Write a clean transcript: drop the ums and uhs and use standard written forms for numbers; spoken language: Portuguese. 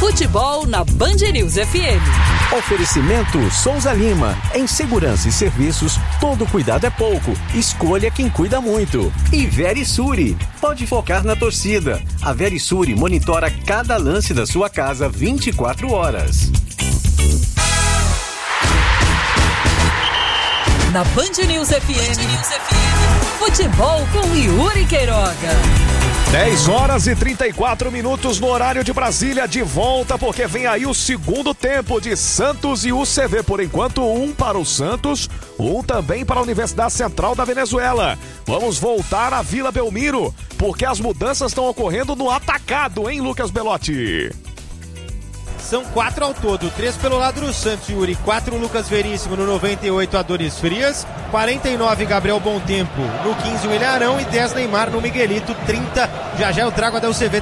Futebol na Band News FM. Oferecimento Souza Lima. Em segurança e serviços, todo cuidado é pouco. Escolha quem cuida muito. E Verisure. Pode focar na torcida. A Verisure monitora cada lance da sua casa 24 horas. Na Band News FM, futebol com Yuri Queiroga. 10h34 no horário de Brasília, de volta, porque vem aí o segundo tempo de Santos e UCV. Por enquanto, um para o Santos, um também para a Universidade Central da Venezuela. Vamos voltar à Vila Belmiro, porque as mudanças estão ocorrendo no atacado, hein, Lucas Belotti? São 4 ao todo, 3 pelo lado do Santos, Yuri, 4 Lucas Veríssimo no 98, Adonis Frias, 49 Gabriel Bom Tempo no 15 o Ilharão e 10 Neymar no Miguelito, 30, já eu trago a da UCV.